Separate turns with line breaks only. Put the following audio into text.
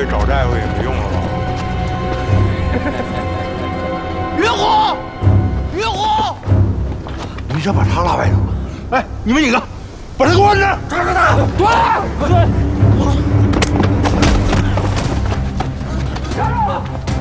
回找大夫也没用了吧？
云虎，云虎，
你先把他拉外头。哎，你们几个，把他给我摁着！
蹲！